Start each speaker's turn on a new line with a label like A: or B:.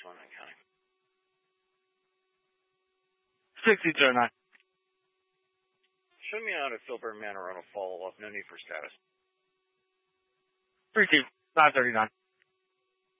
A: 29 County.
B: 6009.
A: Show me out of Filbert Manor on a follow-up. No need for status.
B: 32, 539.